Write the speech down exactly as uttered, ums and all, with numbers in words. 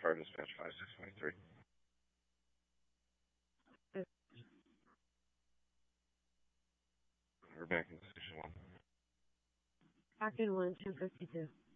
Fire Dispatch five six five three. We're back in Station one. Back in one, ten fifty-two.